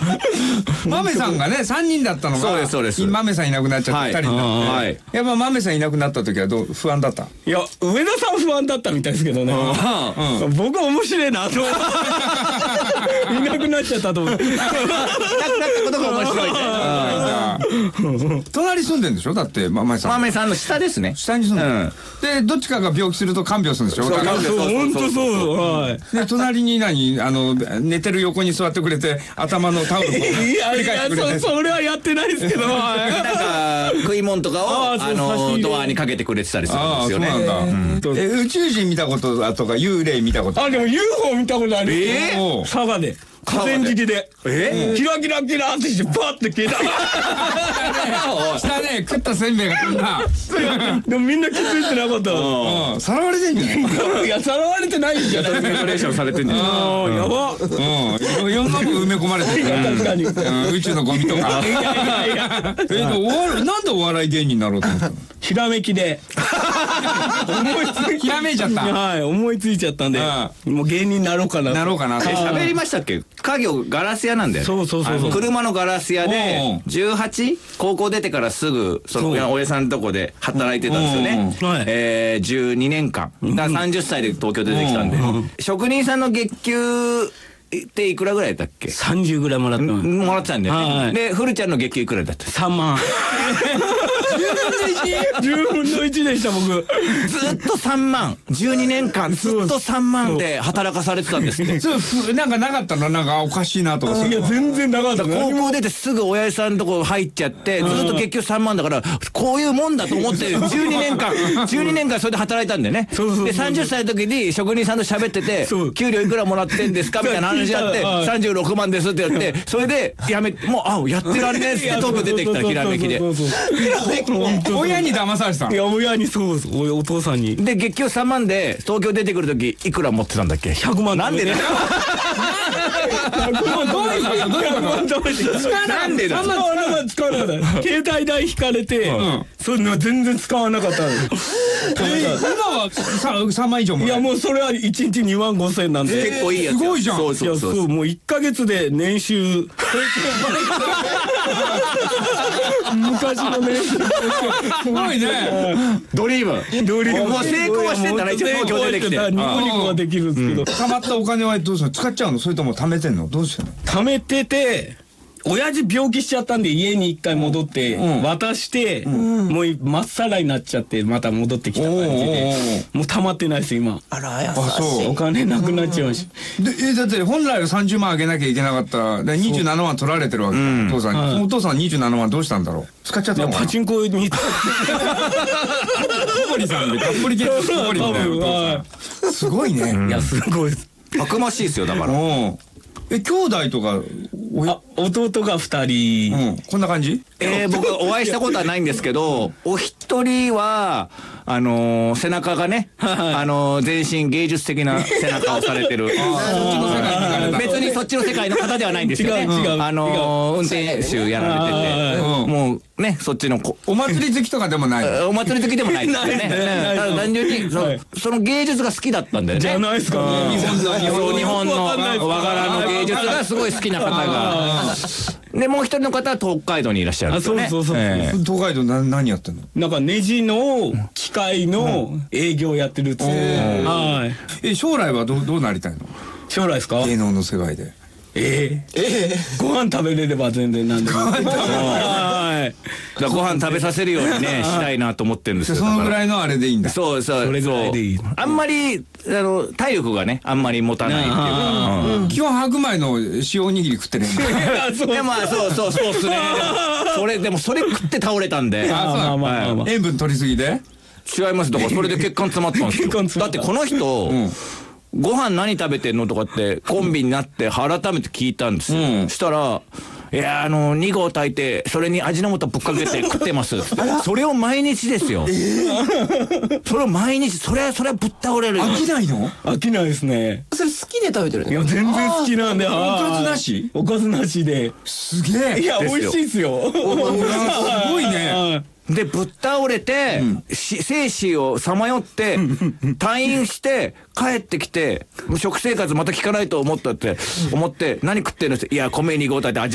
豆さんがね3人だったのが、 そうです。 豆さんいなくなっちゃって2人になって、やっぱ豆さんいなくなった時は不安だった？ いや、上田さん不安だったみたいですけどね。僕は面白いなと思っていなくなっちゃったと思って、いなくなったことが面白いね。 隣住んでんでしょ？だって豆さんの下ですね。 下に住んでる。でどっちかが病気すると看病するんでしょ？ 本当そう。 で隣に寝てる横に座ってくれて頭のタオルをいやそれはやってないですけど、 なんか食い物とかをドアにかけてくれてたりするんですよね。 宇宙人見たことだとか幽霊見たこと？ でも UFO 見たことある。佐賀で河川敷でキラキラキラってしてバッて消えた。 下ね食ったせんべいが飛んだ。 でもみんな気づいてなかった。 さらわれてんじゃない？ いや、さらわれてないんじゃない。 セパレーションされてんじゃない。 やば。 いろんなもの埋め込まれてる。 確かに。 宇宙のゴミとか。なんでお笑い芸人になろうと思ったの？ ひらめきで。 ひらめいちゃった。 はい、思いついちゃったんで、もう芸人になろうかな。 喋りましたっけ？家業ガラス屋なんだよ。そう車のガラス屋で 18 高校出てからすぐその親さんのとこで働いてたんですよね。12年間だから30歳で東京出てきたんで、職人さんの月給っていくらぐらいだっけ ？30ぐらいもらってたんだよね。で古ちゃんの月給いくらだった ？3万。10分の1でした僕。 ずっと3万12年間ずっと3万で働かされてたんですって。 なんかなかったの？なんかおかしいなとか。 いや全然なかった。 高校出てすぐ親父さんのとこ入っちゃってずっと月給3万だからこういうもんだと思って12年間それで働いたんだよね。で30歳の時に職人さんと喋ってて給料いくらもらってんですかみたいな話あって36万ですって言って、それでやめもうやってらんねえって東京出てきたひらめきで。 親に騙されてたの？ いや親にそうお父さんに。 で月給3万で東京出てくる時いくら持ってたんだっけ ？100万。 なんでだよ。 なんでだ。使わなかった。携帯代引かれてそういうのは全然使わなかった。今は3万以上も。 いやもうそれは1日2万5千なんで結構いいやつ。 すごいじゃん。 そうもう1ヶ月で年収。昔の年収すごいね。 ドリームもう成功はしてんだな。一応東京出てきてニコニコはできるんですけど、 貯まったお金はどうするの？使っちゃうの？それとも貯めてんの？どうしてんの？ 貯めてて親父病気しちゃったんで家に一回戻って渡してもうまっさらになっちゃってまた戻ってきた感じでもう溜まってないです今。 あら優しい。お金なくなっちゃいました。 でだって本来は30万あげなきゃいけなかったで27万取られてるわけ。お父さんに。お父さん27万どうしたんだろう？使っちゃったのかな？ パチンコに小堀さんでたっぷり系の小堀みたいなお父さん。すごいね。 いやすごいです。 たくましいですよだから。 兄弟とか弟が2人。 こんな感じ？ 僕お会いしたことはないんですけど、お一人は背中がね全身芸術的な背中をされてる。別にそっちの世界の方ではないんですよね。運転手やられててもうねそっちのお祭り好きとかでもない。 お祭り好きでもないですよね。ただ単純にその芸術が好きだったんだよね。 じゃないですかね。 日本の和柄の芸術がすごい好きな方が。でもう一人の方は東海道にいらっしゃるんですよね。 そう東海道何やってんの？ なんかネジの機械の営業やってるっつって。 将来はどうなりたいの？ 将来ですか？ 芸能の世界で。 ご飯食べれれば全然何でも。 ご飯食べさせるようにねしたいなと思ってるんですよ。 そのぐらいのあれでいいんだ。 そうそれぐらいでいい。 あんまり体力がねあんまり持たないっていう。 基本白米の塩おにぎり食ってるんだ。 でもそうっすね。でもそれ食って倒れたんで。 塩分取りすぎで？ 違います。だからそれで血管詰まったんですよ。だってこの人ご飯何食べてんのとかってコンビになって改めて聞いたんですよ。したらいや2合炊いてそれに味の素ぶっかけて食ってますそれを毎日ですよ。それを毎日それはぶっ倒れる。 飽きないの？ 飽きないですね。 それ好きで食べてるの？ いや全然好きなんで。 おかずなし？ おかずなしで。 すげえ。 いや美味しいですよ。すごいね。 でぶっ倒れて生死をさまよって退院して帰ってきて食生活また効かないと思って何食ってるんですよ。いや米2合炊いて